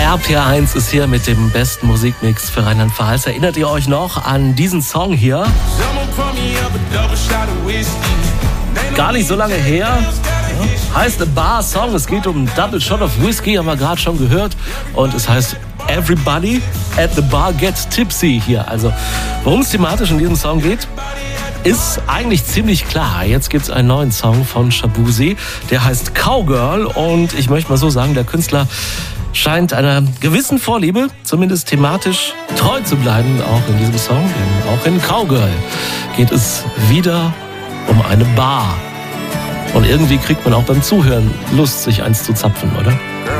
RPR1 ist hier mit dem besten Musikmix für Rheinland-Pfalz. Erinnert ihr euch noch an diesen Song hier? Gar nicht so lange her. Ja. Heißt A Bar Song. Es geht um Double Shot of Whiskey, haben wir gerade schon gehört. Und es heißt Everybody at the Bar Gets Tipsy hier. Also, worum es thematisch in diesem Song geht, ist eigentlich ziemlich klar. Jetzt gibt es einen neuen Song von Shaboozey, der heißt Cowgirl. Und ich möchte mal so sagen, der Künstler scheint einer gewissen Vorliebe, zumindest thematisch, treu zu bleiben, auch in diesem Song. Denn auch in Cowgirl geht es wieder um eine Bar. Und irgendwie kriegt man auch beim Zuhören Lust, sich eins zu zapfen, oder?